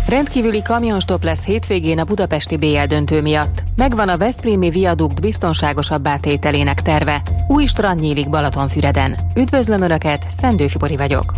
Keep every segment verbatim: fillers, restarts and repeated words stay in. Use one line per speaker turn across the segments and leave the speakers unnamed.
Rendkívüli kamionstop lesz hétvégén a budapesti bé el döntő miatt. Megvan a veszprémi viadukt biztonságosabbá tételének terve. Új strand nyílik Balatonfüreden. Üdvözlöm Önöket, Szendő Fibori vagyok.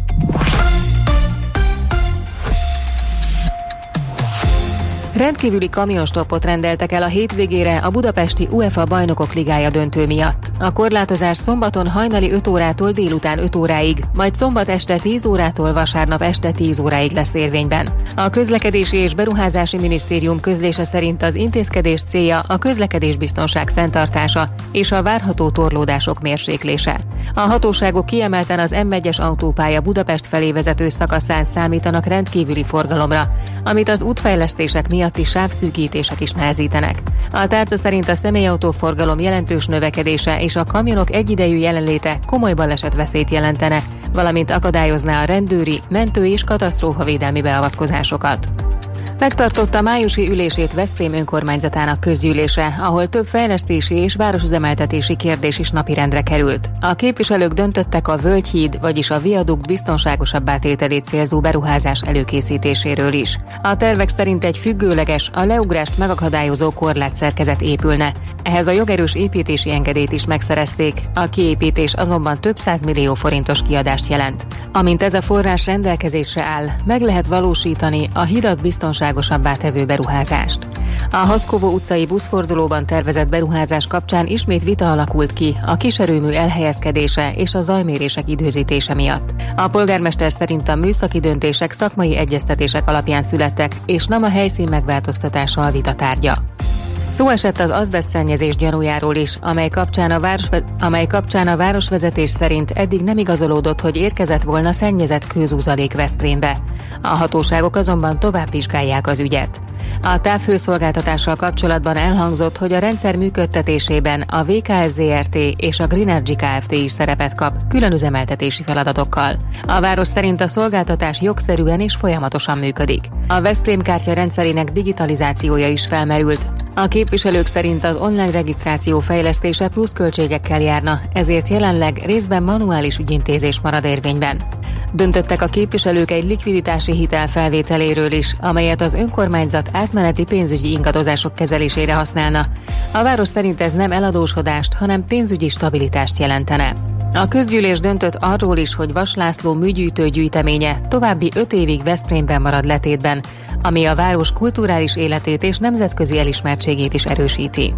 Rendkívüli kamionstoppot rendeltek el a hétvégére a budapesti UEFA Bajnokok Ligája döntő miatt. A korlátozás szombaton hajnali öt órától délután öt óráig, majd szombat este tíz órától vasárnap este tíz óráig lesz érvényben. A Közlekedési és Beruházási Minisztérium közlése szerint az intézkedés célja a közlekedésbiztonság fenntartása és a várható torlódások mérséklése. A hatóságok kiemelten az M egyes autópálya Budapest felé vezető szakaszán számítanak rendkívüli forgalomra, amit az útfejlesztések miatti sávszűkítések is nehezítenek. A tárca szerint a személyautóforgalom jelentős növekedése és a kamionok egyidejű jelenléte komoly balesetveszélyt jelentene, valamint akadályozná a rendőri, mentő- és katasztrófavédelmi beavatkozásokat. Megtartotta májusi ülését Veszprém önkormányzatának közgyűlése, ahol több fejlesztési és városüzemeltetési kérdés is napirendre került. A képviselők döntöttek a Völgyhíd, vagyis a viadukt biztonságosabbá tételét célzó beruházás előkészítéséről is. A tervek szerint egy függőleges, a leugrást megakadályozó korlátszerkezet épülne. Ehhez a jogerős építési engedélyt is megszerezték, a kiépítés azonban több százmillió forintos kiadást jelent. Amint ez a forrás rendelkezésre áll, meg lehet valósítani a hidat biztonságosabbá tevő beruházást. A Haszkovó utcai buszfordulóban tervezett beruházás kapcsán ismét vita alakult ki a kiserőmű elhelyezkedése és a zajmérések időzítése miatt. A polgármester szerint a műszaki döntések szakmai egyeztetések alapján születtek, és nem a helyszín megváltoztatása a vita tárgya. Szó esett az azbesztszennyezés gyanújáról is, amely kapcsán, a város, amely kapcsán a városvezetés szerint eddig nem igazolódott, hogy érkezett volna szennyezett kőzúzalék Veszprémbe. A hatóságok azonban tovább vizsgálják az ügyet. A távhőszolgáltatással kapcsolatban elhangzott, hogy a rendszer működtetésében a vé ká es zé er té és a Greenergy Kft. Is szerepet kap, külön üzemeltetési feladatokkal. A város szerint a szolgáltatás jogszerűen és folyamatosan működik. A Veszprém kártya rendszerének digitalizációja is felmerült. A képviselők szerint az online regisztráció fejlesztése plusz költségekkel járna, ezért jelenleg részben manuális ügyintézés marad érvényben. Döntöttek a képviselők egy likviditási hitel felvételéről is, amelyet az önkormányzat átmeneti pénzügyi ingadozások kezelésére használna. A város szerint ez nem eladósodást, hanem pénzügyi stabilitást jelentene. A közgyűlés döntött arról is, hogy Vas László műgyűjtő gyűjteménye további öt évig Veszprémben marad letétben, ami a város kulturális életét és nemzetközi elismertségét is erősíti.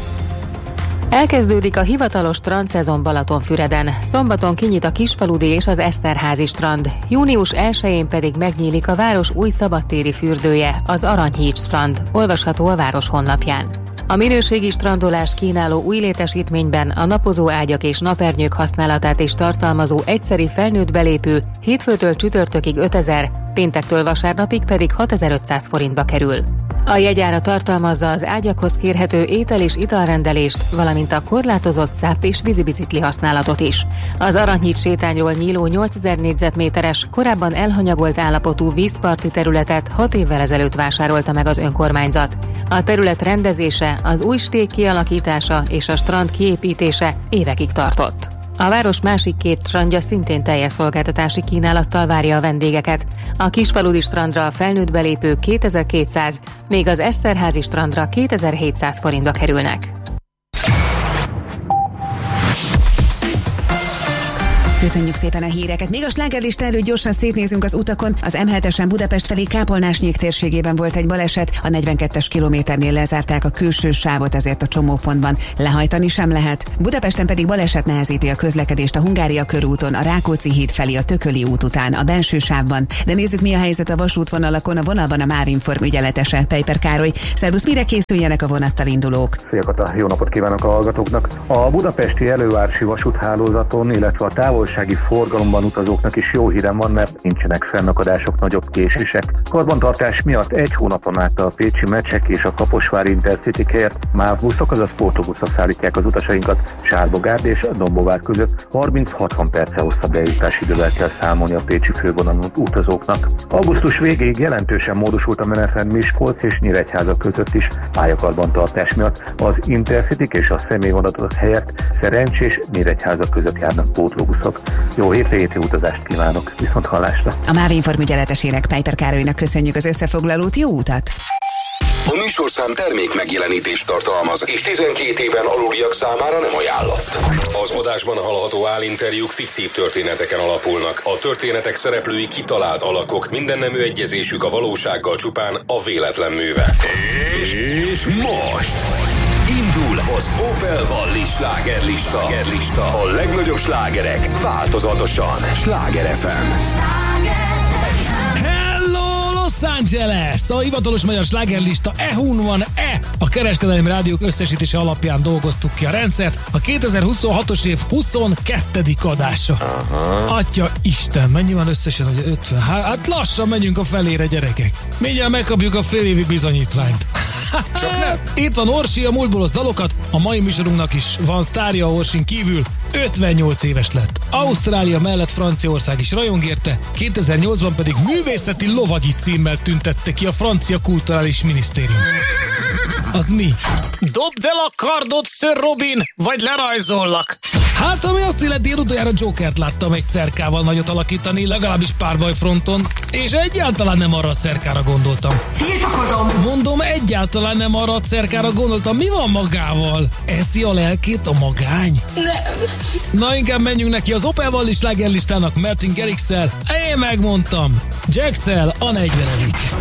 Elkezdődik a hivatalos strandszezon Balatonfüreden. Szombaton kinyit a Kisfaludi és az Eszterházi strand. Június elsején pedig megnyílik a város új szabadtéri fürdője, az Aranyhíd strand, olvasható a város honlapján. A minőségi strandolást kínáló új létesítményben a napozó ágyak és napernyők használatát is tartalmazó egyszeri felnőtt belépő hétfőtől csütörtökig ötezer, péntektől vasárnapig pedig hatezer-ötszáz forintba kerül. A jegyára tartalmazza az ágyakhoz kérhető étel- és italrendelést, valamint a korlátozott száp és vízibicikli használatot is. Az Aranyhíd sétányról nyíló nyolcezer négyzetméteres, korábban elhanyagolt állapotú vízparti területet hat évvel ezelőtt vásárolta meg az önkormányzat. A terület rendezése, az új sték kialakítása és a strand kiépítése évekig tartott. A város másik két strandja szintén teljes szolgáltatási kínálattal várja a vendégeket. A Kisfaludi strandra a felnőtt belépő kétezer-kétszáz, még az Eszterházi strandra kétezer-hétszáz forintba kerülnek.
Köszönjük szépen a híreket. Még a slágerlista előtt gyorsan szétnézünk az utakon. Az em hetesen Budapest felé Kápolnásnyék térségében volt egy baleset. A negyvenkettes kilométernél lezárták a külső sávot, ezért a csomópontban lehajtani sem lehet. Budapesten pedig baleset nehezíti a közlekedést a Hungária körúton, a Rákóczi híd felé a Tököli út után, a belső sávban. De nézzük, mi a helyzet a vasútvonalakon. A vonalban a Mávinform ügyeletese, Pejper Károly. Szervusz, mire készüljenek a vonattal indulók?
Szia Kata, jó napot kívánok a hallgatóknak! A budapesti elővárosi vasúthálózaton, illetve a távol forgalomban utazóknak is jó hírem van, mert nincsenek fennakadások, nagyobb késések. Karbantartás miatt egy hónapon át a pécsi Mecsek és a Kaposvári Intercity helyett MÁV buszok, azaz pótlóbuszok szállítják az utasainkat Sárbogárd és Dombóvár között. harminc-hatvan perccel hosszabb eljutási idővel kell számolni a pécsi fővonalon utazóknak. Augusztus végéig jelentősen módosult a menetrend Miskolc és Nyíregyháza között is pályakarbantartás miatt. Az Intercity és a személyvonatok helyett Szerencs és Nyíregyháza között járnak pótlóbuszok. kívánok, jó hétvégéti utazást kívánok, viszont hallásra.
A MÁV Inform ügyeletesének, Piper Károlynak köszönjük az összefoglalót, jó utat!
A műsorszám termék megjelenítést tartalmaz, és tizenkét éven aluliak számára nem ajánlott. Az adásban hallható állinterjúk fiktív történeteken alapulnak. A történetek szereplői kitalált alakok, minden nemű egyezésük a valósággal csupán a véletlen műve. És most indul az Opel Valli slágerlista. A legnagyobb slágerek változatosan. Sláger ef em.
Los Angeles! A hivatalos magyar slágerlista E H U-n van E. A kereskedelmi rádiók összesítése alapján dolgoztuk ki a rendszert. A kétezer-huszonhatos év huszonkettedik adása. Aha. Atya Isten, mennyi van összesen, hogy ötven? Hát lassan megyünk a felére, gyerekek. Mindjárt megkapjuk a félévi bizonyítványt. Csak nem. Itt van Orsi, a múltból dalokat. A mai műsorunknak is van sztárja, Orsin kívül. ötvennyolc éves lett. Ausztrália mellett Franciaország is rajong érte, kétezer-nyolcban pedig művészeti lovagi címmel tüntette ki a francia kulturális minisztérium. Az mi? Dobd el a kardot, Sir Robin, vagy lerajzollak. Hát, ami azt illeti, én utoljára Jokert láttam egy cerkával nagyot alakítani, legalábbis párbajfronton, és egyáltalán nem arra a cerkára gondoltam.
Tiltakozom!
Mondom, egyáltalán nem arra a cerkára gondoltam. Mi van magával? Eszi a lelkét a magány?
Nem.
Na, inkább menjünk neki az Opel Valli slágerlistának Martin Garrixsel. Én megmondtam. Jacksel a negyvenedik